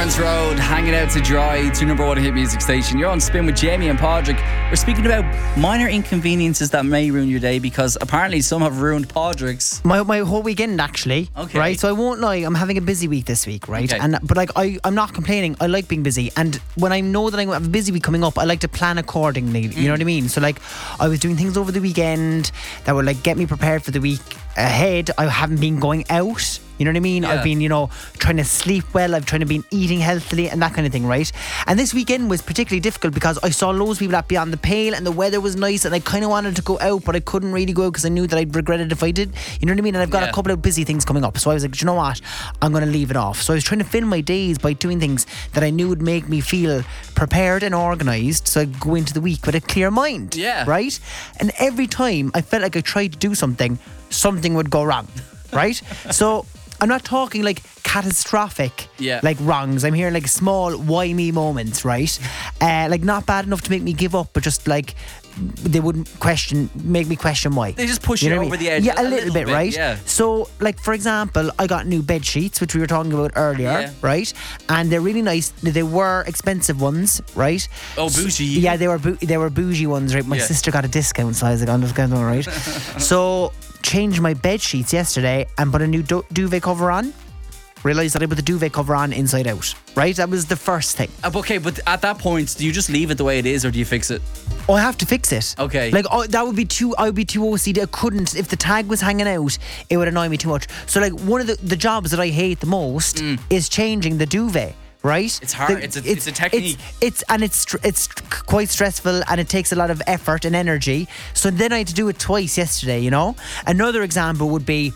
Lawrence Road, hanging out to dry. It's your number one hit music station. You're on Spin with Jamie and Padraig. We're speaking about minor inconveniences that may ruin your day, because apparently some have ruined Padraig's. My whole weekend, actually. Okay. Right, so I won't lie, I'm having a busy week this week, right? Okay. But like I'm not complaining. I like being busy, and when I know that I have a busy week coming up, I like to plan accordingly. You know what I mean? So like, I was doing things over the weekend that would like get me prepared for the week ahead. I haven't been going out. You know what I mean? Yeah. I've been, trying to sleep well. I've trying to be eating healthily and that kind of thing, right? And this weekend was particularly difficult because I saw loads of people at Beyond the Pale and the weather was nice and I kind of wanted to go out, but I couldn't really go out because I knew that I'd regret it if I did. You know what I mean? And I've got a couple of busy things coming up. So I was like, do you know what? I'm going to leave it off. So I was trying to fill my days by doing things that I knew would make me feel prepared and organised, so I'd go into the week with a clear mind. Yeah. Right? And every time I felt like I tried to do something would go wrong. Right? So I'm not talking like catastrophic like wrongs. I'm hearing like small why me moments, right? Like not bad enough to make me give up, but just like they wouldn't make me question why. They just push you over the edge. Yeah, a little bit, right? Yeah. So like, for example, I got new bed sheets, which we were talking about earlier, right? And they're really nice. They were expensive ones, right? Oh, bougie. Yeah, they were bougie ones, right? My sister got a discount, so I was like, all right. So changed my bed sheets yesterday and put a new duvet cover on. Realised that I put the duvet cover on inside out, right? That was the first thing. Okay, but at that point, do you just leave it the way it is, or do you fix it? Oh, I have to fix it. Okay. Like, that would be too, I would be too OCD. I couldn't, if the tag was hanging out, it would annoy me too much. So like, one of the jobs that I hate the most is changing the duvet. Right? It's hard. It's a technique. It's quite stressful, and it takes a lot of effort and energy. So then I had to do it twice yesterday, Another example would be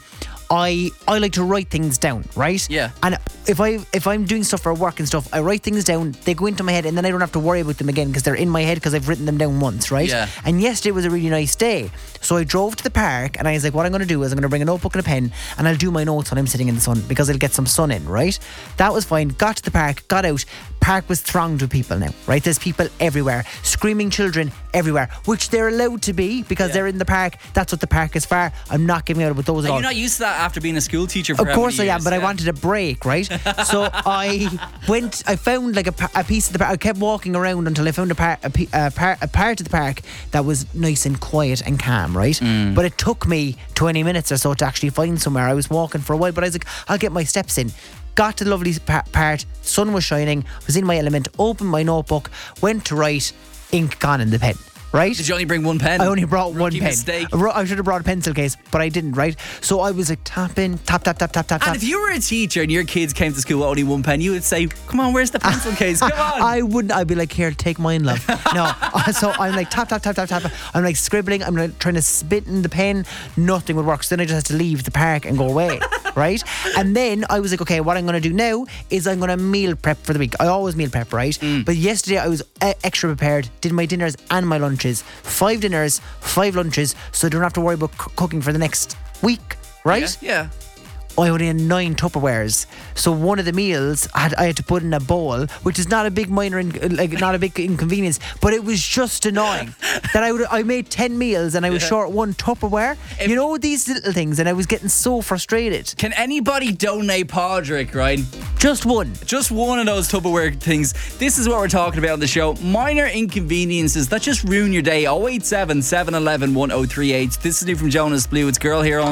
I like to write things down, right? Yeah. And if I'm doing stuff for work and stuff, I write things down, they go into my head, and then I don't have to worry about them again because they're in my head because I've written them down once, right? Yeah. And yesterday was a really nice day. So I drove to the park and I was like, what I'm going to do is I'm going to bring a notebook and a pen and I'll do my notes when I'm sitting in the sun because I'll get some sun in, right? That was fine. Got to the park, got out. Park was thronged with people now, right? There's people everywhere, screaming children everywhere, which they're allowed to be because they're in the park. That's what the park is for. I'm not giving out about those at all. You're not used to that after being a school teacher for Of course how many I am, years? but I wanted a break, right? So I found like a piece of the park. I kept walking around until I found a part of the park that was nice and quiet and calm, right? But it took me 20 minutes or so to actually find somewhere. I was walking for a while, but I was like, I'll get my steps in. Got to the lovely part, sun was shining, was in my element, opened my notebook, went to write, ink gone in the pen. Right? Did you only bring one pen? I only brought one pen. Mistake. I should have brought a pencil case, but I didn't, right? So I was like tapping, tap. And if you were a teacher and your kids came to school with only one pen, you would say, come on, where's the pencil case? Come on. I wouldn't. I'd be like, here, take mine, love. No. So I'm like tap. I'm like scribbling. I'm like trying to spit in the pen. Nothing would work. So then I just had to leave the park and go away. Right? And then I was like, okay, what I'm going to do now is I'm going to meal prep for the week. I always meal prep, right? But yesterday I was extra prepared, did my dinners and my lunches. 5 dinners, 5 lunches, so I don't have to worry about cooking for the next week, right? Yeah. I only had 9 Tupperwares, so one of the meals I had to put in a bowl, which is not a big not a big inconvenience, but it was just annoying that I made 10 meals and I was short 1 Tupperware. These little things, and I was getting so frustrated. Can anybody donate Padraig, right? Just one. Just one of those Tupperware things. This is what we're talking about on the show. Minor inconveniences that just ruin your day. 087 711 1038. This is new from Jonas Blue. It's Girl here on